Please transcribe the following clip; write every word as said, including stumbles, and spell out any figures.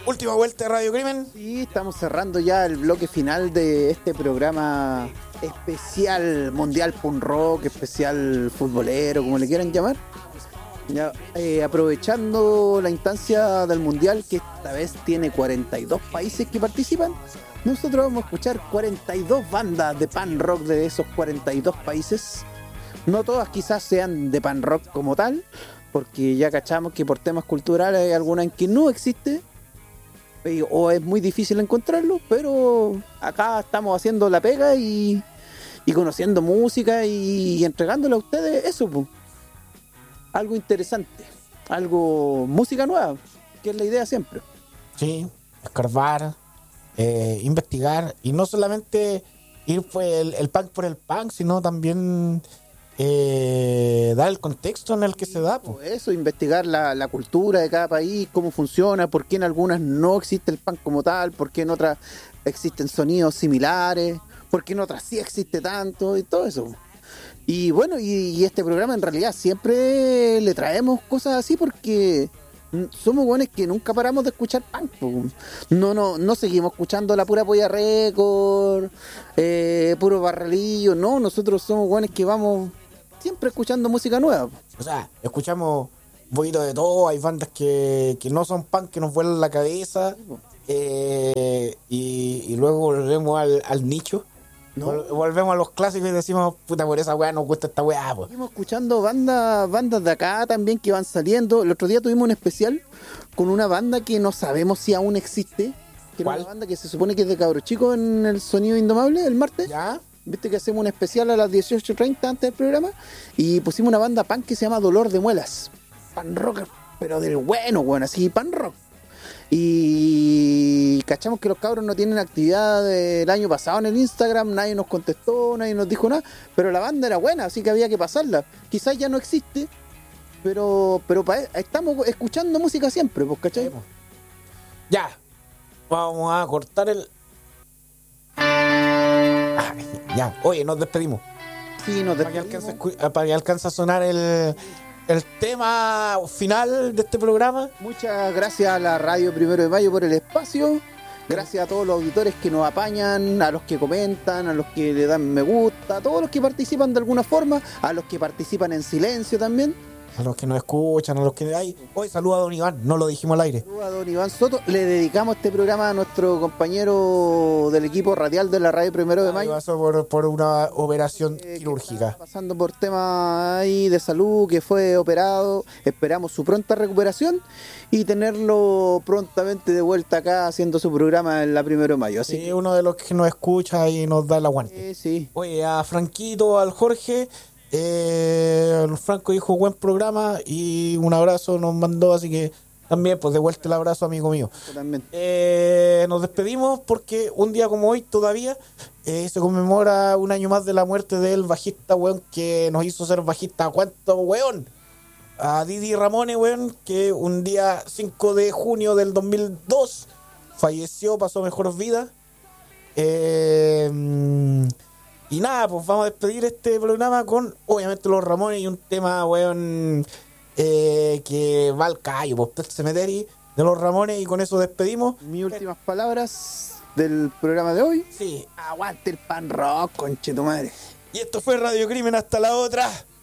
Última vuelta de Radio Crimen. Sí, estamos cerrando ya el bloque final de este programa especial Mundial Punk Rock, especial futbolero, como le quieran llamar. Ya, eh, aprovechando la instancia del Mundial, que esta vez tiene cuarenta y dos países que participan, nosotros vamos a escuchar cuarenta y dos bandas de punk rock de esos cuarenta y dos países. No todas quizás sean de punk rock como tal, porque ya cachamos que por temas culturales hay alguna en que no existe, o es muy difícil encontrarlo, pero acá estamos haciendo la pega y, y conociendo música y, y entregándole a ustedes eso, pues. Algo interesante, algo, música nueva, que es la idea siempre. Sí, escarbar, eh, investigar, y no solamente ir pues el, el punk por el punk, sino también eh, dar el contexto en el que se da. Pues. Eso, investigar la, la cultura de cada país, cómo funciona, por qué en algunas no existe el punk como tal, por qué en otras existen sonidos similares, por qué en otras sí existe tanto, y todo eso. Y bueno, y, y este programa en realidad siempre le traemos cosas así porque somos buenos que nunca paramos de escuchar punk. No, no, no seguimos escuchando la pura polla record, eh, puro barralillo. No, nosotros somos buenos que vamos siempre escuchando música nueva. O sea, escuchamos un poquito de todo. Hay bandas que, que no son punk, que nos vuelan la cabeza. Eh, y, y luego volvemos al, al nicho. No. Volvemos a los clásicos y decimos, puta, por esa weá nos gusta esta weá. Pues. Seguimos escuchando bandas, bandas de acá también que van saliendo. El otro día tuvimos un especial con una banda que no sabemos si aún existe. Que ¿cuál? Era una banda que se supone que es de cabros chicos en el Sonido Indomable, el martes. ¿Ya? Viste que hacemos un especial a las dieciocho treinta antes del programa. Y pusimos una banda punk que se llama Dolor de Muelas. Pan rock, pero del bueno, bueno, así, pan rock. Y cachamos que los cabros no tienen actividad del año pasado en el Instagram, nadie nos contestó, nadie nos dijo nada, pero la banda era buena, así que había que pasarla. Quizás ya no existe, pero pero pa, estamos escuchando música siempre, pues, ¿cachai? Ya, vamos a cortar el... Ay, ya, oye, nos despedimos. Sí, nos despedimos. Para que alcance, para que alcance a sonar el... el tema final de este programa. Muchas gracias a la Radio Primero de Mayo por el espacio. Gracias a todos los auditores que nos apañan, a los que comentan, a los que le dan me gusta, a todos los que participan de alguna forma, a los que participan en silencio también. A los que nos escuchan, a los que hay. Hoy saluda a don Iván, no lo dijimos al aire. Saluda a don Iván Soto. Le dedicamos este programa a nuestro compañero del equipo radial de la Radio Primero de Mayo. Pasó por, por una operación eh, quirúrgica. Pasando por temas ahí de salud, que fue operado. Esperamos su pronta recuperación y tenerlo prontamente de vuelta acá haciendo su programa en la Primero de Mayo. Así sí, que... uno de los que nos escucha y nos da el aguante. Eh, sí. Oye, a Franquito, al Jorge... Eh, Franco dijo buen programa y un abrazo nos mandó, así que también pues de vuelta el abrazo, amigo mío. Eh, nos despedimos porque un día como hoy todavía eh, se conmemora un año más de la muerte del bajista, weón, que nos hizo ser bajista. ¿Cuánto, weón? A Didi Ramone, weón, que un día cinco de junio del dos mil dos falleció, pasó mejor vida. Eh... Y nada, pues vamos a despedir este programa con, obviamente, los Ramones y un tema, weón, eh, que va al callo, pues, Pet Sematary de los Ramones, y con eso despedimos. Mis últimas palabras del programa de hoy. Sí. Aguante el pan rock, conche tu madre. Y esto fue Radio Crimen, hasta la otra.